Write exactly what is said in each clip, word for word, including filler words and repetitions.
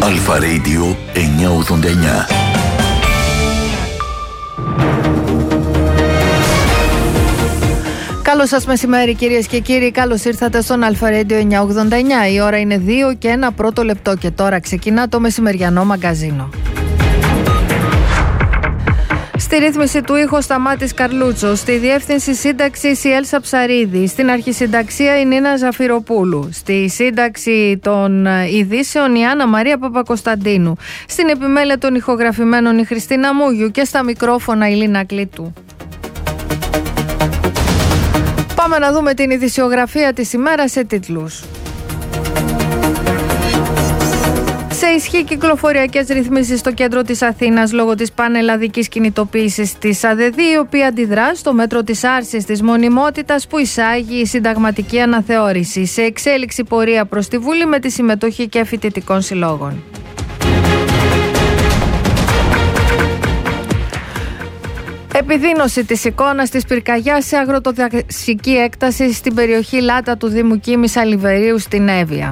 Αλφα Radio εννιακόσια ογδόντα εννιά. Καλό σας μεσημέρι κυρίες και κύριοι, καλώς ήρθατε στον Αλφα Radio εννιακόσια ογδόντα εννιά. Η ώρα είναι δύο και ένα πρώτο λεπτό και τώρα ξεκινά το μεσημεριανό μαγκαζίνο. Στη ρύθμιση του ήχου Σταμάτης Καρλούτσο, στη διεύθυνση σύνταξης η Έλσα Ψαρίδη, στην αρχισυνταξία η Νίνα Ζαφυροπούλου, στη σύνταξη των ειδήσεων η Άννα Μαρία Παπακοσταντίνου, στην επιμέλεια των ηχογραφημένων η Χριστίνα Μούγιου και στα μικρόφωνα η Λίνα Κλήτου. Πάμε να δούμε την ειδησιογραφία της ημέρας σε τίτλους. Σε ισχύ κυκλοφοριακές ρυθμίσεις στο κέντρο της Αθήνας λόγω της πανελλαδικής κινητοποίησης της ΑΔΕΔ, η οποία αντιδρά στο μέτρο της άρσης της μονιμότητας που εισάγει η συνταγματική αναθεώρηση. Σε εξέλιξη πορεία προς τη Βουλή με τη συμμετοχή και φοιτητικών συλλόγων. Επιδείνωση της εικόνας της πυρκαγιάς σε αγροτοδασική έκταση στην περιοχή Λάτα του Δήμου Κίμης Αλιβερίου στην Εύβοια.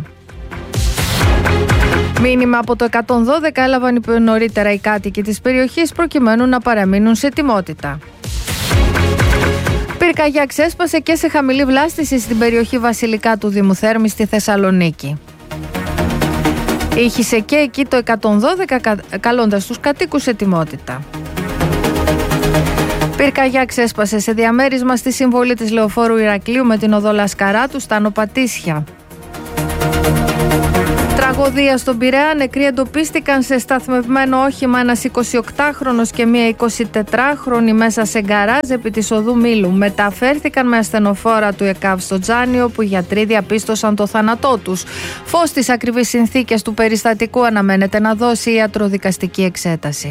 Μήνυμα από το εκατόν δώδεκα έλαβαν νωρίτερα οι κάτοικοι της περιοχής προκειμένου να παραμείνουν σε ετοιμότητα. Πυρκαγιά ξέσπασε και σε χαμηλή βλάστηση στην περιοχή Βασιλικά του Δήμου Θέρμης στη Θεσσαλονίκη. Ήχησε και εκεί το εκατόν δώδεκα καλώντας τους κατοίκους σε ετοιμότητα. Πυρκαγιά ξέσπασε σε διαμέρισμα στη συμβολή της Λεωφόρου Ηρακλείου με την οδό Λασκαράτου στα Νοπατήσια. Τραγωδία στον Πειραιά, νεκροί εντοπίστηκαν σε σταθμευμένο όχημα ένας εικοσιοκτάχρονος και μία εικοσιτετράχρονη μέσα σε γκαράζ επί της οδού Μήλου. Μεταφέρθηκαν με ασθενοφόρα του ΕΚΑΒ στο Τζάνιο που οι γιατροί διαπίστωσαν το θάνατό τους. Φως στις ακριβείς συνθήκες του περιστατικού αναμένεται να δώσει ιατροδικαστική εξέταση.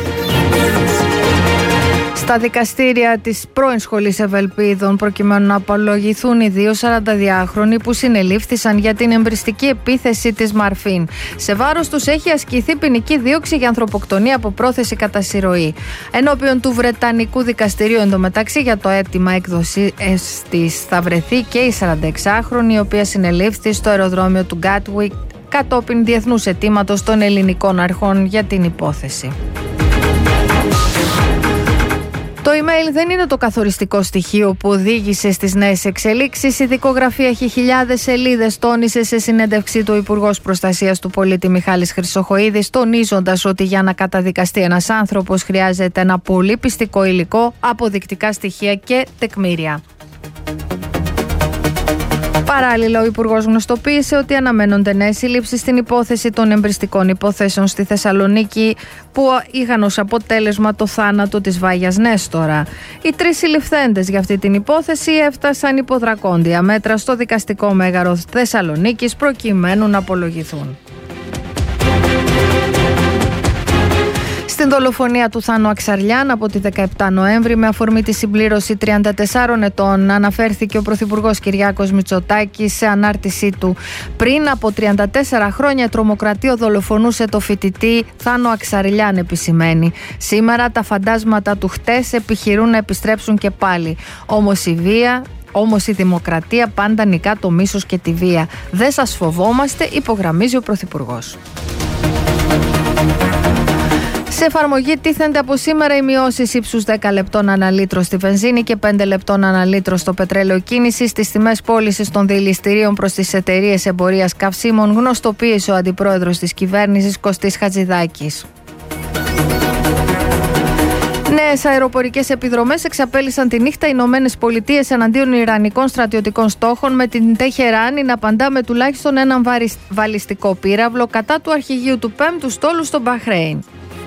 Στα δικαστήρια της πρώην Σχολής Ευελπίδων προκειμένου να απολογηθούν οι δύο σαρανταδυάχρονοι που συνελήφθησαν για την εμπριστική επίθεση της Μαρφίν. Σε βάρος τους έχει ασκηθεί ποινική δίωξη για ανθρωποκτονία από πρόθεση κατά συρροή. Ενώπιον του Βρετανικού Δικαστηρίου εντωμεταξύ για το αίτημα έκδοσης της θα βρεθεί και η σαρανταεξάχρονη, η οποία συνελήφθη στο αεροδρόμιο του Γκάτουικ κατόπιν διεθνούς αιτήματος των ελληνικών αρχών για την υπόθεση. Το email δεν είναι το καθοριστικό στοιχείο που οδήγησε στις νέες εξελίξεις. Η δικογραφία έχει χιλιάδες σελίδες, τόνισε σε συνέντευξή του ο Υπουργός Προστασίας του Πολίτη Μιχάλης Χρυσοχοΐδης, τονίζοντας ότι για να καταδικαστεί ένας άνθρωπος χρειάζεται ένα πολύ πιστικό υλικό, αποδεικτικά στοιχεία και τεκμήρια. Παράλληλα, ο Υπουργός γνωστοποίησε ότι αναμένονται νέες συλλήψεις στην υπόθεση των εμπριστικών υποθέσεων στη Θεσσαλονίκη που είχαν ως αποτέλεσμα το θάνατο της Βάγιας Νέστορα. Οι τρεις συλληφθέντες για αυτή την υπόθεση έφτασαν υπό δρακόντια μέτρα στο δικαστικό μέγαρο Θεσσαλονίκης προκειμένου να απολογηθούν. Στην δολοφονία του Θάνου Αξαρλιάν από τη δεκαεπτά Νοέμβρη με αφορμή τη συμπλήρωση τριάντα τεσσάρων ετών αναφέρθηκε ο Πρωθυπουργός Κυριάκος Μητσοτάκης σε ανάρτησή του. Πριν από τριάντα τέσσερα χρόνια τρομοκρατία δολοφονούσε το φοιτητή Θάνο Αξαρλιάν, επισημαίνει. Σήμερα τα φαντάσματα του χτες επιχειρούν να επιστρέψουν και πάλι. Όμως η βία... Όμως η δημοκρατία πάντα νικά το μίσος και τη βία. Δεν σας φοβόμαστε, υπογραμμίζει ο Πρωθυπουργός. Σε εφαρμογή τίθενται από σήμερα οι μειώσεις ύψους δέκα λεπτών ανά λίτρο στη βενζίνη και πέντε λεπτών ανά λίτρο στο πετρέλαιο κίνησης στις τιμές πώλησης των διελιστηρίων προς τις εταιρείες εμπορίας καυσίμων, γνωστοποίησε ο αντιπρόεδρος της κυβέρνησης Κωστής Χατζηδάκης. Νέες αεροπορικές επιδρομές εξαπέλυσαν τη νύχτα οι Ηνωμένες Πολιτείες εναντίον ιρανικών στρατιωτικών στόχων, με την Τεχεράνη να απαντά με τουλάχιστον έναν βαλιστικό πύραυλο κατά του αρχηγείου του πέμπτου στόλου στο Μπαχρέιν.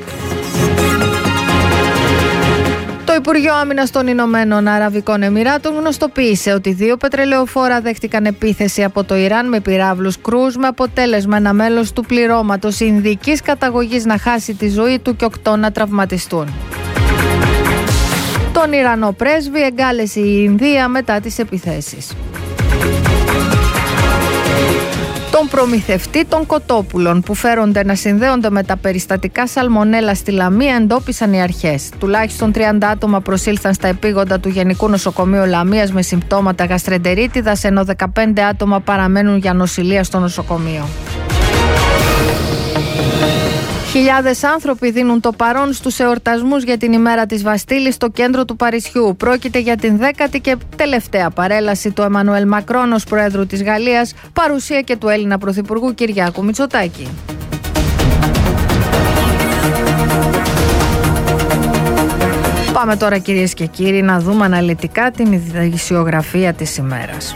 Το Υπουργείο Άμυνας των Ηνωμένων Αραβικών Εμιράτων γνωστοποίησε ότι δύο πετρελαιοφόρα δέχτηκαν επίθεση από το Ιράν με πυράβλους κρούζ, με αποτέλεσμα ένα μέλος του πληρώματος ινδικής καταγωγής να χάσει τη ζωή του και οκτώ να τραυματιστούν. Τον Ιρανό πρέσβη εγκάλεσε η Ινδία μετά τις επιθέσεις. Τον προμηθευτή των κοτόπουλων που φέρονται να συνδέονται με τα περιστατικά σαλμονέλα στη Λαμία εντόπισαν οι αρχές. Τουλάχιστον τριάντα άτομα προσήλθαν στα επίγοντα του Γενικού Νοσοκομείου Λαμίας με συμπτώματα γαστρεντερίτιδας, ενώ δεκαπέντε άτομα παραμένουν για νοσηλεία στο νοσοκομείο. Χιλιάδες άνθρωποι δίνουν το παρόν στους εορτασμούς για την ημέρα της Βαστίλης στο κέντρο του Παρισιού. Πρόκειται για την δέκατη και τελευταία παρέλαση του Εμμανουέλ Μακρόν ως Προέδρου της Γαλλίας, παρουσία και του Έλληνα Πρωθυπουργού Κυριάκου Μητσοτάκη. Πάμε τώρα, κυρίες και κύριοι, να δούμε αναλυτικά την ειδησιογραφία της ημέρας.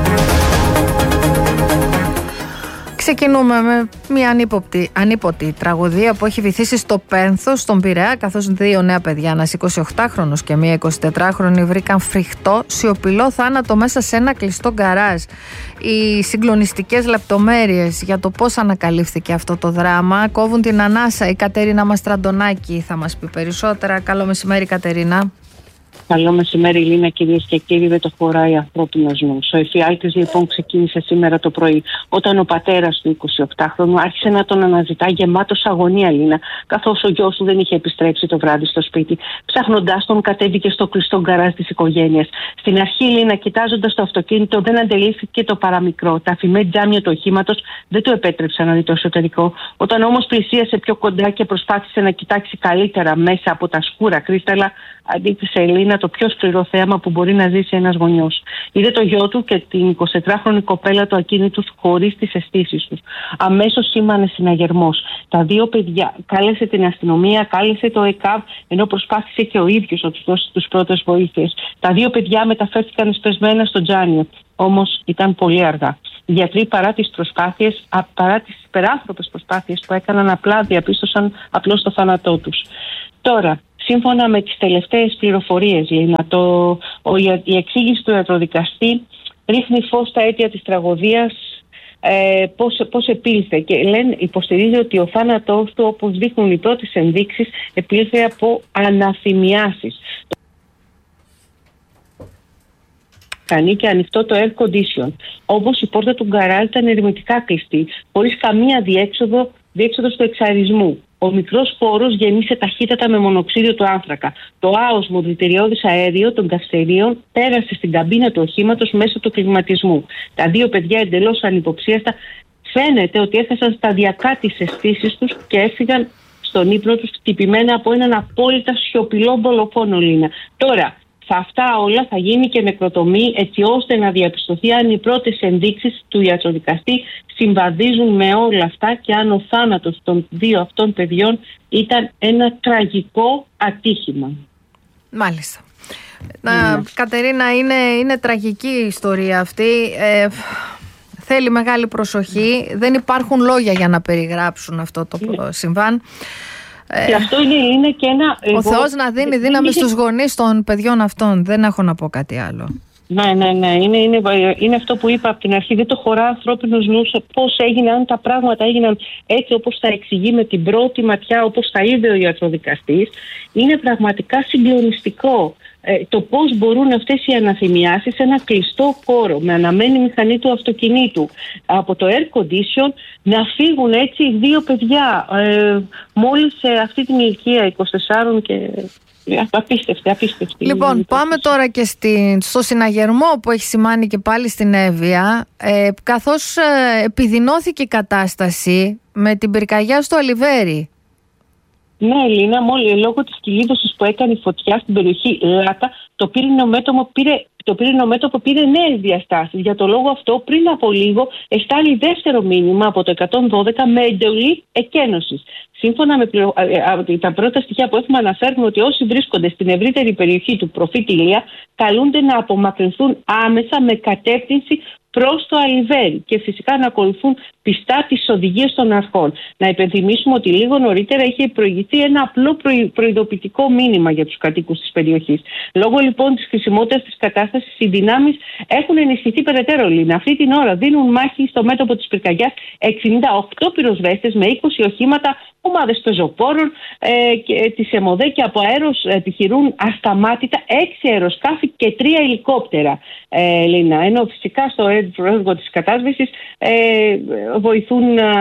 Ξεκινούμε με μια ανίποτη, ανίποτη τραγωδία που έχει βυθίσει στο Πένθος, στον Πειραιά, καθώς δύο νέα παιδιά, ένας εικοσιοκτάχρονος και μία εικοσιτετράχρονη, βρήκαν φρικτό, σιωπηλό θάνατο μέσα σε ένα κλειστό γκαράζ. Οι συγκλονιστικές λεπτομέρειες για το πώς ανακαλύφθηκε αυτό το δράμα κόβουν την ανάσα. Η Κατερίνα Μαστραντονάκη θα μας πει περισσότερα. Καλό μεσημέρι, Κατερίνα. Καλό μεσημέρι, Λίνα, κυρίες και κύριοι. Δεν το χωράει ανθρώπινος νους. Ο εφιάλτης λοιπόν ξεκίνησε σήμερα το πρωί, όταν ο πατέρας του εικοσιοκτάχρονου άρχισε να τον αναζητά γεμάτος αγωνία, Λίνα, καθώς ο γιος του δεν είχε επιστρέψει το βράδυ στο σπίτι. Ψάχνοντάς τον, κατέβηκε στο κλειστό γκαράζ της οικογένειας. Στην αρχή, Λίνα, κοιτάζοντας το αυτοκίνητο, δεν αντελήφθηκε το παραμικρό. Τα αφημέ τζάμια του οχήματος δεν του επέτρεψαν να δει το εσωτερικό. Όταν όμως πλησίασε πιο κοντά και προσπάθησε να κοιτάξει καλύτερα μέσα από τα σκούρα κρίσταλα, αντίκρισε, Λίνα, το πιο σκληρό θέαμα που μπορεί να ζήσει ένας γονιός. Είδε το γιο του και την εικοσιτετράχρονη κοπέλα του ακίνητους χωρίς τις αισθήσεις τους. Αμέσως σήμανε συναγερμός. Τα δύο παιδιά, κάλεσε την αστυνομία, κάλεσε το ΕΚΑΒ, ενώ προσπάθησε και ο ίδιος να τους δώσει τις πρώτες βοήθειες. Τα δύο παιδιά μεταφέρθηκαν εσπεσμένα στο Τζάνιο. Όμως ήταν πολύ αργά. Οι γιατροί, παρά τις προσπάθειες, παρά τις υπεράνθρωπες προσπάθειες που έκαναν, απλά διαπίστωσαν απλώς το θάνατό τους. Τώρα, σύμφωνα με τις τελευταίες πληροφορίες, Λίνα, το, ο, η εξήγηση του ιατροδικαστή ρίχνει φως στα αίτια της τραγωδίας, ε, πώς, πώς επήλθε, και λένε, υποστηρίζει ότι ο θάνατός του, όπως δείχνουν οι πρώτες ενδείξεις, επήλθε από αναθυμιάσεις. Κανεί και ανοιχτό το air condition. Όπως η πόρτα του γκαράζ ήταν ερμητικά κλειστή, χωρίς καμία διέξοδο, διέξοδο του εξαρισμού. Ο μικρός χώρος γεμίσε ταχύτατα με μονοξίδιο του άνθρακα. Το άοσμο δηλητηριώδης αέριο των καυσερίων πέρασε στην καμπίνα του οχήματος μέσω του κλιματισμού. Τα δύο παιδιά, εντελώς ανυποψίαστα, φαίνεται ότι έχασαν σταδιακά τις αισθήσεις τους και έφυγαν στον ύπνο τους, χτυπημένα από έναν απόλυτα σιωπηλό δολοφόνο, Λίνα. Τώρα, σε αυτά όλα θα γίνει και νεκροτομή, έτσι ώστε να διαπιστωθεί αν οι πρώτες ενδείξεις του ιατροδικαστή συμβαδίζουν με όλα αυτά και αν ο θάνατος των δύο αυτών παιδιών ήταν ένα τραγικό ατύχημα. Μάλιστα. Να, mm. Κατερίνα, είναι, είναι τραγική η ιστορία αυτή. Ε, θέλει μεγάλη προσοχή. Δεν υπάρχουν λόγια για να περιγράψουν αυτό το mm. συμβάν. Και αυτό είναι, είναι και ένα... Ο εγώ... Θεός να δίνει δύναμη είναι... στους γονείς των παιδιών αυτών. Δεν έχω να πω κάτι άλλο. Ναι, ναι, ναι. Είναι, είναι, είναι αυτό που είπα από την αρχή. Δεν το χωρά ανθρώπινος νους πώς έγιναν, αν τα πράγματα έγιναν έτσι όπως τα εξηγεί με την πρώτη ματιά, όπως τα είδε ο ιατροδικαστής. Είναι πραγματικά συγκλονιστικό ε, το πώς μπορούν αυτές οι αναθυμιάσεις σε ένα κλειστό χώρο με αναμένη μηχανή του αυτοκινήτου από το air condition να φύγουν έτσι δύο παιδιά ε, μόλις σε αυτή την ηλικία είκοσι τέσσερα και... Απίστευτη, απίστευτη. Λοιπόν, πάμε τώρα και στη, στο συναγερμό που έχει σημάνει και πάλι στην Εύβοια, ε, καθώς ε, επιδεινώθηκε η κατάσταση με την πυρκαγιά στο Αλιβέρι. Ναι, Ελίνα, μόλις λόγω της κυλίδωσης που έκανε η φωτιά στην περιοχή Λάτα, το πύρινο μέτωπο πήρε, το πύρινο μέτωπο πήρε νέες διαστάσεις. Για το λόγο αυτό, πριν από λίγο, εστάλει δεύτερο μήνυμα από το εκατόν δώδεκα με εντολή εκένωσης. Σύμφωνα με πληρο... τα πρώτα στοιχεία που έχουμε, αναφέρουν ότι όσοι βρίσκονται στην ευρύτερη περιοχή του προφήτη Ηλία καλούνται να απομακρυνθούν άμεσα με κατεύθυνση προς το Αλιβέρι και φυσικά να ακολουθούν πιστά τις οδηγίες των αρχών. Να υπενθυμίσουμε ότι λίγο νωρίτερα είχε προηγηθεί ένα απλό προειδοποιητικό μήνυμα για τους κατοίκους της περιοχής. Λόγω λοιπόν της χρησιμότητας της κατάστασης, οι δυνάμεις έχουν ενισχυθεί περαιτέρω, Λίνα. Αυτή την ώρα δίνουν μάχη στο μέτωπο της πυρκαγιάς εξήντα οκτώ πυροσβέστες με είκοσι οχήματα, ομάδες πεζοπόρων ε, και της ΕΜΟΔΕ και από αέρος επιχειρούν ασταμάτητα έξι αεροσκάφη και τρία ελικόπτερα, ε, Λίνα. Ενώ φυσικά στο έργο της κατάσβεσης ε, βοηθούν ε,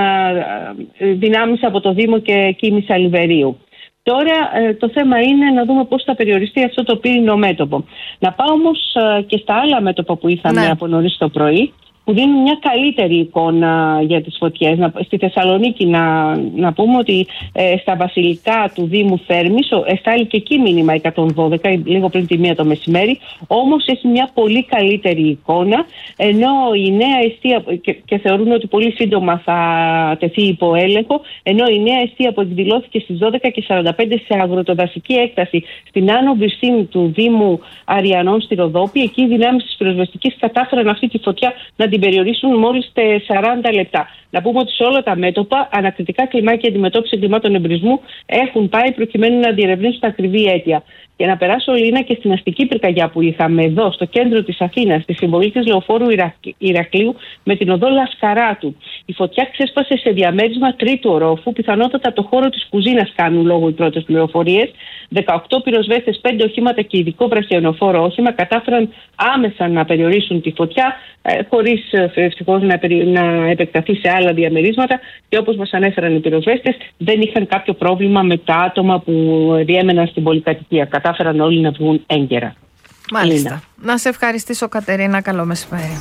δυνάμεις από το Δήμο και Κίνης Αλιβερίου. Τώρα ε, το θέμα είναι να δούμε πώς θα περιοριστεί αυτό το πύρινο μέτωπο. Να πάω όμως ε, και στα άλλα μέτωπα που είχαμε ναι. από νωρίς το πρωί. που δίνουν μια καλύτερη εικόνα για τις φωτιές. Στη Θεσσαλονίκη να, να πούμε ότι ε, στα βασιλικά του Δήμου Θέρμης εστάλει και εκεί μήνυμα εκατόν δώδεκα, λίγο πριν τη μία το μεσημέρι, όμως έχει μια πολύ καλύτερη εικόνα, ενώ η νέα εστία, και, και θεωρούν ότι πολύ σύντομα θα τεθεί υπό έλεγχο, ενώ η νέα εστία που εκδηλώθηκε στις δώδεκα και σαράντα πέντε σε αγροτοδασική έκταση στην Άνω Βρυσίνη του Δήμου Αριανών στη Ροδόπη, εκεί οι δυνάμεις της πυροσβεστικής κατάφεραν αυτή τη φωτιά να την περιορίσουν μόλις σαράντα λεπτά. Να πούμε ότι σε όλα τα μέτωπα ανακριτικά κλιμάκια αντιμετώπιση εγκλημάτων εμπρισμού έχουν πάει προκειμένου να διερευνήσουν τα ακριβή αίτια. Και να περάσω, Λίνα, και στην αστική πυρκαγιά που είχαμε εδώ, στο κέντρο της Αθήνας, στη συμβολή της Λεωφόρου Ηρακλείου, με την οδό Λασκαράτου. Η φωτιά ξέσπασε σε διαμέρισμα τρίτου ορόφου, πιθανότατα από το χώρο της κουζίνας, κάνουν λόγο οι πρώτες πληροφορίες. δεκαοκτώ πυροσβέστες, πέντε οχήματα και ειδικό βραχιονοφόρο όχημα κατάφεραν άμεσα να περιορίσουν τη φωτιά, χωρίς ευτυχώς να, να επεκταθεί σε άλλα διαμερίσματα. Και όπως μας ανέφεραν οι πυροσβέστες, δεν είχαν κάποιο πρόβλημα με τα άτομα που διέμεναν στην πολυκατοικία. Κατάφεραν όλοι να βγουν έγκαιρα. Μάλιστα. Λίνα. Να σε ευχαριστήσω, Κατερίνα. Καλό μεσημέρι.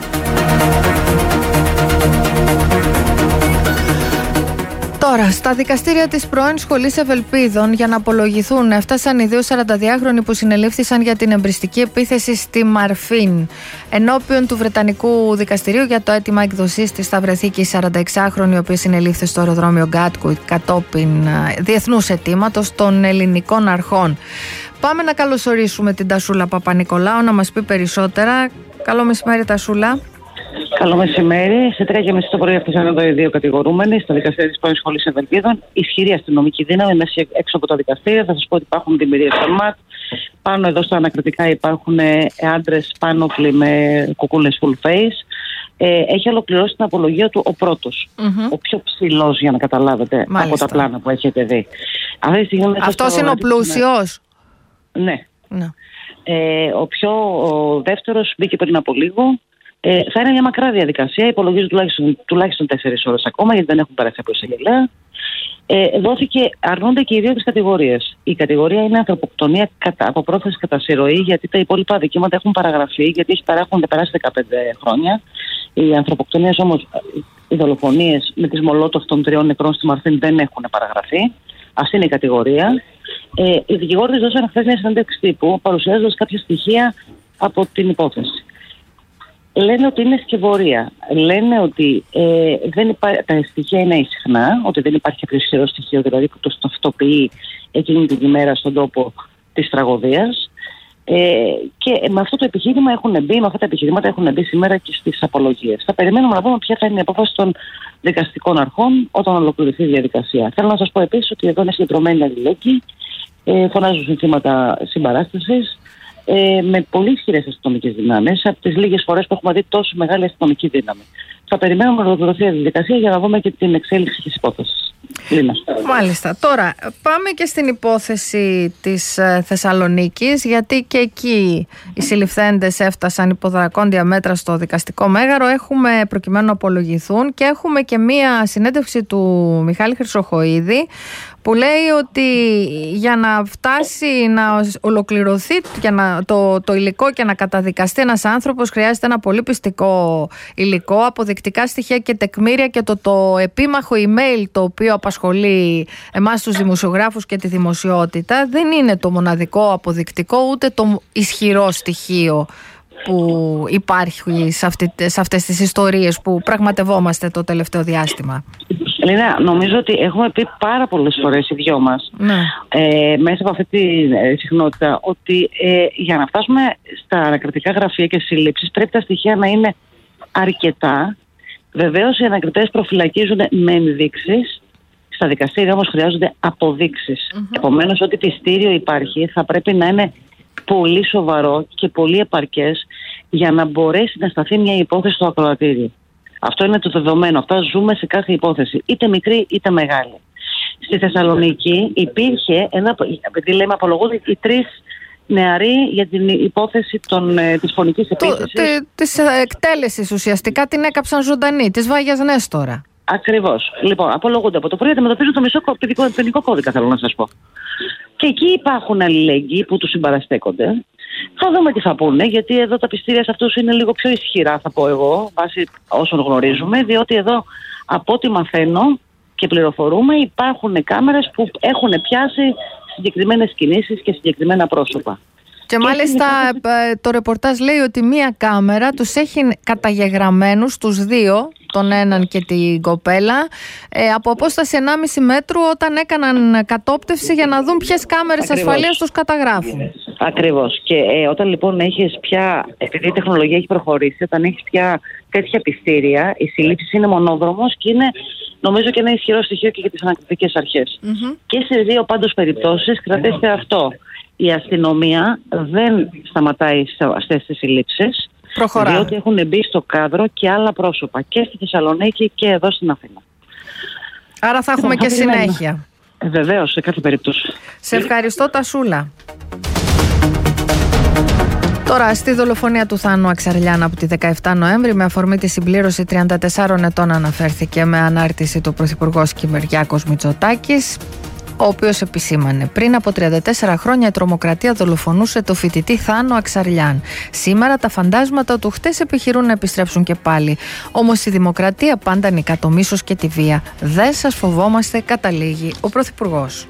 Τώρα, στα δικαστήρια της πρώην Σχολής Ευελπίδων για να απολογηθούν έφτασαν οι δύο σαρανταδυάχρονοι που συνελήφθησαν για την εμπριστική επίθεση στη Μαρφίν. Ενώπιον του Βρετανικού Δικαστηρίου για το αίτημα εκδοσής της θα βρεθεί και η σαρανταεξάχρονη, η οποία συνελήφθη στο αεροδρόμιο Γκάτκουιτ κατόπιν διεθνούς αιτήματος των ελληνικών αρχών. Πάμε να καλωσορίσουμε την Τασούλα Παπα-Νικολάου να μας πει περισσότερα. Καλό μεσημέρι, Τασούλα. Καλό μεσημέρι. Σε τρία και μισή το πρωί έφτασαν εδώ οι δύο κατηγορούμενοι στα δικαστήρια της πρώην Σχολής Ευελπίδων. Ισχυρή αστυνομική δύναμη μέσα έξω από τα δικαστήρια. Θα σας πω ότι υπάρχουν δημιουργίες στο ΜΑΤ. Πάνω εδώ στα ανακριτικά υπάρχουν άντρες πάνωπλοι με κουκούλες full face. Ε, έχει ολοκληρώσει την απολογία του ο πρώτος. Mm-hmm. Ο πιο ψηλός, για να καταλάβετε, μάλιστα, από τα πλάνα που έχετε δει. Αυτός είναι ο πλούσιος. Ναι. Ναι. Ε, ο πιο ο δεύτερος μπήκε πριν από λίγο. Ε, θα είναι μια μακρά διαδικασία, υπολογίζω τουλάχιστον, τουλάχιστον τέσσερις ώρες ακόμα, γιατί δεν έχουν περάσει από εισαγγελέα. Ε, δόθηκε, αρνούνται και οι δύο τις κατηγορίες. Η κατηγορία είναι ανθρωποκτονία κατά, από πρόθεση κατά συρροή, γιατί τα υπόλοιπα αδικήματα έχουν παραγραφεί, γιατί έχει έχουν περάσει δεκαπέντε χρόνια. Οι ανθρωποκτονίες όμως, οι δολοφονίες με τις Μολότοφ των τριών νεκρών στη Μαρφίν δεν έχουν παραγραφεί. Αυτή είναι η κατηγορία. Ε, οι δικηγόροι δώσαν χθες μια συνέντευξη τύπου, παρουσιάζοντας κάποια στοιχεία από την υπόθεση. Λένε ότι είναι σκευωρία. Λένε ότι ε, δεν υπά... τα στοιχεία είναι ισχνά, ότι δεν υπάρχει κάποιο ισχυρό στοιχείο, δηλαδή που το ταυτοποιεί εκείνη την ημέρα στον τόπο της τραγωδίας. Ε, και με αυτό το επιχείρημα έχουν μπει, με αυτά τα επιχειρήματα έχουν μπει σήμερα και στις απολογίες. Θα περιμένουμε να δούμε ποια θα είναι η απόφαση των δικαστικών αρχών όταν ολοκληρωθεί η διαδικασία. Θέλω να σας πω επίσης ότι εδώ είναι συγκεντρωμένοι αλληλέγγυοι, ε, φωνάζουν συνθήματα συμπαράστασης. Ε, με πολύ ισχυρές αστυνομικές δυνάμεις, από τις λίγες φορές που έχουμε δει τόσο μεγάλη αστυνομική δύναμη. Θα περιμένουμε να ολοκληρωθεί η διαδικασία για να δούμε και την εξέλιξη της υπόθεσης. Μάλιστα. Τώρα πάμε και στην υπόθεση της ε, Θεσσαλονίκης, γιατί και εκεί οι συλληφθέντες έφτασαν υπό δρακόντια μέτρα στο δικαστικό μέγαρο. Έχουμε προκειμένου να απολογηθούν και έχουμε και μία συνέντευξη του Μιχάλη Χρυσοχοΐδη, που λέει ότι για να φτάσει να ολοκληρωθεί για να, το, το υλικό και να καταδικαστεί ένας άνθρωπος χρειάζεται ένα πολύ πιστικό υλικό, αποδεικτικά στοιχεία και τεκμήρια, και το, το επίμαχο email το οποίο απασχολεί εμάς τους δημοσιογράφους και τη δημοσιότητα δεν είναι το μοναδικό αποδεικτικό, ούτε το ισχυρό στοιχείο που υπάρχει σε, αυτή, σε αυτές τις ιστορίες που πραγματευόμαστε το τελευταίο διάστημα. Ελίνα, νομίζω ότι έχουμε πει πάρα πολλές φορές οι δυο μας, ναι, ε, μέσα από αυτή τη ε, συχνότητα, ότι ε, για να φτάσουμε στα ανακριτικά γραφεία και συλλήψεις πρέπει τα στοιχεία να είναι αρκετά. Βεβαίως οι ανακριτές προφυλακίζονται με ενδείξεις. Στα δικαστήρια όμως χρειάζονται αποδείξεις. Mm-hmm. Επομένως, ό,τι πιστήριο υπάρχει θα πρέπει να είναι πολύ σοβαρό και πολύ επαρκές για να μπορέσει να σταθεί μια υπόθεση στο ακροατήριο. Αυτό είναι το δεδομένο. Αυτά ζούμε σε κάθε υπόθεση, είτε μικρή είτε μεγάλη. Στη Θεσσαλονίκη υπήρχε ένα, επειδή λέμε απολογούνται οι τρεις νεαροί για την υπόθεση των, της φωνικής επίθεσης. Το, της εκτέλεσης ουσιαστικά την έκαψαν ζωντανή, της Βάγιας Νέστορα. Ακριβώς. Λοιπόν, απολογούνται από το πρωί, αντιμετωπίζουν το μισό ποινικό κώδικα, θέλω να σας πω. Και εκεί υπάρχουν αλληλέγγυοι που τους συμπαραστέκονται. Θα δούμε τι θα πούνε, γιατί εδώ τα πιστήρια σε αυτούς είναι λίγο πιο ισχυρά, θα πω εγώ, βάσει όσων γνωρίζουμε, διότι εδώ από ό,τι μαθαίνω και πληροφορούμε υπάρχουν κάμερες που έχουν πιάσει συγκεκριμένες κινήσεις και συγκεκριμένα πρόσωπα. Και μάλιστα το ρεπορτάζ λέει ότι μία κάμερα τους έχει καταγεγραμμένους τους δύο, τον έναν και την κοπέλα, ε, από απόσταση ενάμιση μέτρου όταν έκαναν κατόπτευση για να δουν ποιες κάμερες Ακριβώς. ασφαλείας τους καταγράφουν. Ακριβώς. Και ε, όταν λοιπόν έχεις πια, επειδή η τεχνολογία έχει προχωρήσει, όταν έχεις πια τέτοια πιστήρια, οι συλλήψεις είναι μονόδρομος και είναι νομίζω και ένα ισχυρό στοιχείο και για τις ανακριτικές αρχές. Mm-hmm. Και σε δύο πάντως περιπτώσεις κρατήστε αυτό. Η αστυνομία δεν σταματάει σε αυτές τις συλλήψεις, Προχωρά. διότι έχουν μπει στο κάδρο και άλλα πρόσωπα και στη Θεσσαλονίκη και εδώ στην Αθήνα. Άρα θα έχουμε και συνέχεια. Ε, βεβαίως, σε κάθε περίπτωση. Σε ευχαριστώ, Τασούλα. Τώρα, στη δολοφονία του Θάνου Αξαρλιάν από τη δεκαεφτά Νοέμβρη, με αφορμή τη συμπλήρωση τριάντα τεσσάρων ετών, αναφέρθηκε με ανάρτηση του Πρωθυπουργός Κυριάκος Μητσοτάκης, ο οποίος επισήμανε: πριν από τριάντα τέσσερα χρόνια η τρομοκρατία δολοφονούσε το φοιτητή Θάνο Αξαρλιάν. Σήμερα τα φαντάσματα του χτες επιχειρούν να επιστρέψουν και πάλι. Όμως η δημοκρατία πάντα νικά το μίσος και τη βία. Δεν σας φοβόμαστε, καταλήγει ο Πρωθυπουργός.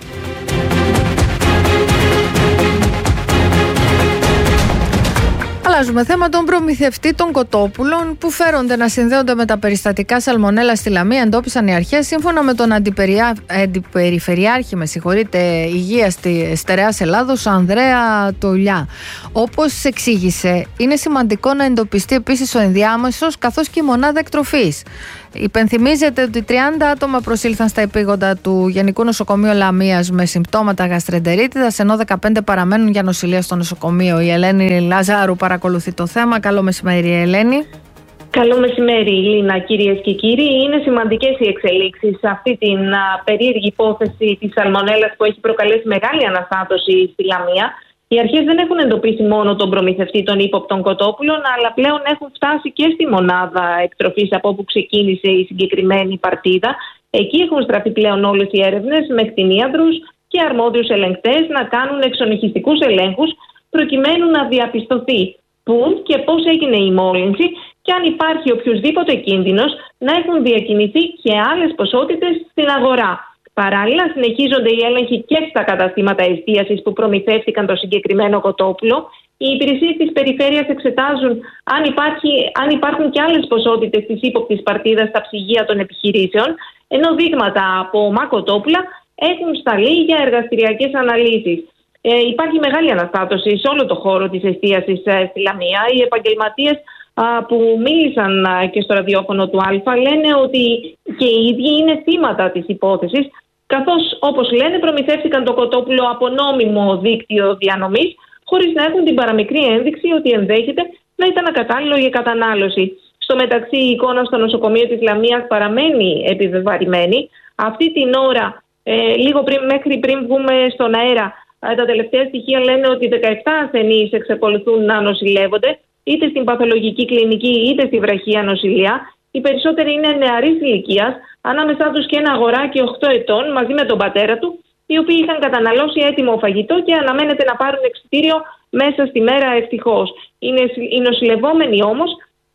Αλλάζουμε θέμα. Τον προμηθευτή των κοτόπουλων που φέρονται να συνδέονται με τα περιστατικά σαλμονέλα στη Λαμία εντόπισαν οι αρχές, σύμφωνα με τον αντιπεριά... αντιπεριφερειάρχη με συγχωρείτε, υγείας της Στερεάς Ελλάδος, Ανδρέα Τολιά. Όπως εξήγησε, είναι σημαντικό να εντοπιστεί επίσης ο ενδιάμεσος καθώς και η μονάδα εκτροφής. Υπενθυμίζεται ότι τριάντα άτομα προσήλθαν στα επίγοντα του Γενικού Νοσοκομείου Λαμίας με συμπτώματα γαστρεντερίτιδας, ενώ δεκαπέντε παραμένουν για νοσηλεία στο νοσοκομείο. Η Ελένη Λαζάρου παρακολουθεί το θέμα. Καλό μεσημέρι, Ελένη. Καλό μεσημέρι, Λίνα, κυρίες και κύριοι. Είναι σημαντικές οι εξελίξεις σε αυτή την α, περίεργη υπόθεση της σαλμονέλας που έχει προκαλέσει μεγάλη αναστάτωση στη Λαμία. Οι αρχές δεν έχουν εντοπίσει μόνο τον προμηθευτή των ύποπτων κοτόπουλων, αλλά πλέον έχουν φτάσει και στη μονάδα εκτροφής από όπου ξεκίνησε η συγκεκριμένη παρτίδα. Εκεί έχουν στραφεί πλέον όλες οι έρευνες με κτηνίατρους και αρμόδιους ελεγκτές να κάνουν εξονυχιστικούς ελέγχους προκειμένου να διαπιστωθεί πού και πώς έγινε η μόλυνση και αν υπάρχει οποιοδήποτε κίνδυνος να έχουν διακινηθεί και άλλες ποσότητες στην αγορά. Παράλληλα, συνεχίζονται οι έλεγχοι και στα καταστήματα εστίασης που προμηθεύτηκαν το συγκεκριμένο κοτόπουλο. Οι υπηρεσίες της περιφέρειας εξετάζουν αν, υπάρχει, αν υπάρχουν και άλλες ποσότητες της ύποπτης παρτίδας στα ψυγεία των επιχειρήσεων, ενώ δείγματα από ομά κοτόπουλα έχουν σταλεί για εργαστηριακές αναλύσεις. Ε, υπάρχει μεγάλη αναστάτωση σε όλο το χώρο της εστίασης ε, στη Λαμία. Οι επαγγελματίες α, που μίλησαν α, και στο ραδιόφωνο του Α λένε ότι και οι ίδιοι είναι θύματα της υπόθεσης, καθώς, όπως λένε, προμηθεύτηκαν το κοτόπουλο από νόμιμο δίκτυο διανομής, χωρίς να έχουν την παραμικρή ένδειξη ότι ενδέχεται να ήταν ακατάλληλο για κατανάλωση. Στο μεταξύ, η εικόνα στο νοσοκομείο της Λαμίας παραμένει επιβεβαρημένη. Αυτή την ώρα, ε, λίγο πριν, μέχρι πριν βγούμε στον αέρα, ε, τα τελευταία στοιχεία λένε ότι δεκαεπτά ασθενείς εξακολουθούν να νοσηλεύονται, είτε στην παθολογική κλινική είτε στη βραχία νοσηλεία. Οι περισσότεροι είναι νεαρής ηλικίας, ανάμεσά τους και ένα αγοράκι οκτώ ετών μαζί με τον πατέρα του, οι οποίοι είχαν καταναλώσει έτοιμο φαγητό και αναμένεται να πάρουν εξιτήριο μέσα στη μέρα, ευτυχώς. Είναι, οι νοσηλευόμενοι όμως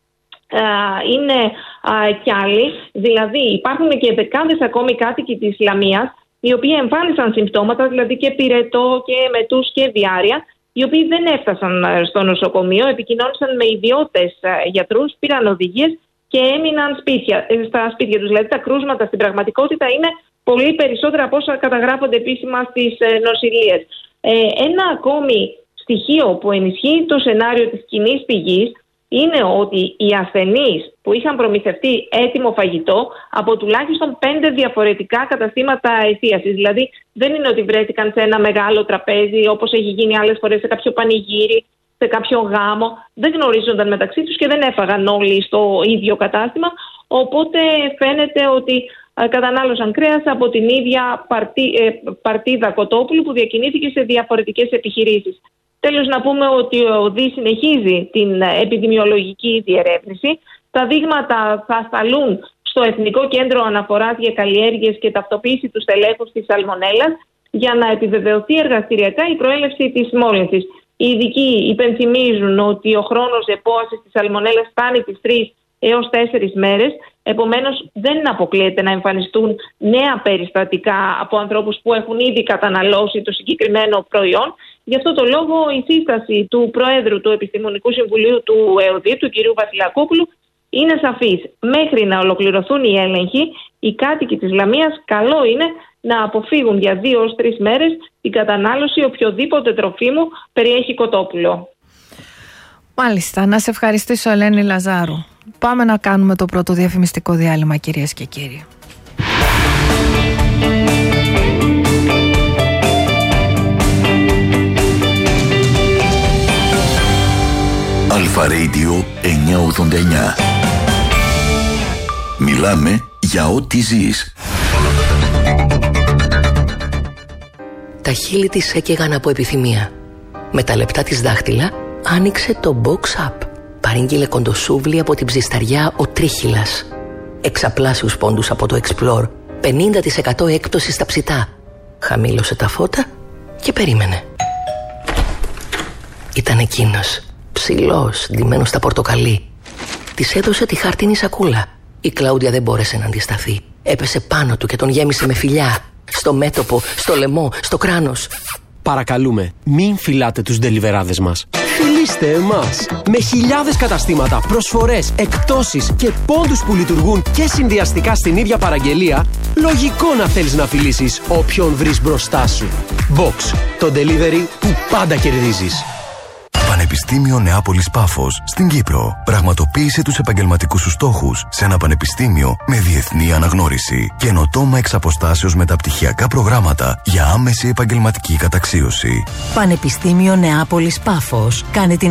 α, είναι α, κι άλλοι, δηλαδή υπάρχουν και δεκάδες ακόμη κάτοικοι της Λαμίας, οι οποίοι εμφάνισαν συμπτώματα, δηλαδή και πυρετό και μετούς και διάρρεια, οι οποίοι δεν έφτασαν στο νοσοκομείο, επικοινώνησαν με ιδιώτες γιατρούς, πήραν οδηγίες και έμειναν σπίτια, στα σπίτια τους. Δηλαδή τα κρούσματα στην πραγματικότητα είναι πολύ περισσότερα από όσα καταγράφονται επίσημα στις ε, νοσηλείες. Ε, ένα ακόμη στοιχείο που ενισχύει το σενάριο της κοινής πηγής είναι ότι οι ασθενείς που είχαν προμηθευτεί έτοιμο φαγητό από τουλάχιστον πέντε διαφορετικά καταστήματα εστίασης, δηλαδή δεν είναι ότι βρέθηκαν σε ένα μεγάλο τραπέζι όπως έχει γίνει άλλες φορές σε κάποιο πανηγύρι, σε κάποιο γάμο, δεν γνωρίζονταν μεταξύ τους και δεν έφαγαν όλοι στο ίδιο κατάστημα, οπότε φαίνεται ότι κατανάλωσαν κρέας από την ίδια παρτί, ε, παρτίδα κοτόπουλου που διακινήθηκε σε διαφορετικές επιχειρήσεις. Τέλος, να πούμε ότι ο ΔΗ συνεχίζει την επιδημιολογική διερεύνηση. Τα δείγματα θα σταλούν στο Εθνικό Κέντρο Αναφοράς για Καλλιέργειες και ταυτοποίηση του στελέχους της σαλμονέλας για να επιβεβαιωθεί εργαστηριακά η προέλευση της μόλυνσης. Οι ειδικοί υπενθυμίζουν ότι ο χρόνος επόασης της σαλμονέλας φτάνει τις τρεις έως τέσσερις μέρες. Επομένως, δεν αποκλείεται να εμφανιστούν νέα περιστατικά από ανθρώπους που έχουν ήδη καταναλώσει το συγκεκριμένο προϊόν. Γι' αυτό το λόγο η σύσταση του Προέδρου του Επιστημονικού Συμβουλίου του ΕΟΔΙΠ, του κ. Βασιλακόπουλου, είναι σαφής. Μέχρι να ολοκληρωθούν οι έλεγχοι, οι κάτοικοι της Λαμίας καλό είναι να αποφύγουν για δύο έως τρεις μέρες την κατανάλωση οποιοδήποτε τροφίμου περιέχει κοτόπουλο. Μάλιστα, να σε ευχαριστήσω, Ελένη Λαζάρου. Πάμε να κάνουμε το πρώτο διαφημιστικό διάλειμμα, κυρίες και κύριοι. Αλφα Radio εννιακόσια ογδόντα εννιά. Μιλάμε για ό,τι ζεις. Τα χείλη της έκαιγαν από επιθυμία. Με τα λεπτά της δάχτυλα άνοιξε το Box Up. Παρήγγειλε κοντοσούβλι από την ψισταριά ο Τρίχυλας. Εξαπλάσιους πόντους από το Explore. πενήντα τοις εκατό έκπτωση στα ψητά. Χαμήλωσε τα φώτα και περίμενε. Ήταν εκείνος, ψηλός, ντυμένος στα πορτοκαλί. Της έδωσε τη χάρτινη σακούλα. Η Κλάουντια δεν μπόρεσε να αντισταθεί. Έπεσε πάνω του και τον γέμισε με φιλιά. Στο μέτωπο, στο λαιμό, στο κράνος. Παρακαλούμε, μην φυλάτε τους ντελιβεράδες μας. Φιλήστε εμάς. Με χιλιάδες καταστήματα, προσφορές, εκπτώσεις και πόντους που λειτουργούν και συνδυαστικά στην ίδια παραγγελία, λογικό να θέλεις να φιλήσεις όποιον βρεις μπροστά σου. Box, το delivery που πάντα κερδίζεις. Πανεπιστήμιο Νεάπολης Πάφος στην Κύπρο. Πραγματοποίησε τους επαγγελματικούς σου στόχους σε ένα πανεπιστήμιο με διεθνή αναγνώριση. Καινοτόμα εξ αποστάσεως μεταπτυχιακά προγράμματα για άμεση επαγγελματική καταξίωση. Πανεπιστήμιο Νεάπολης Πάφος. Κάνε την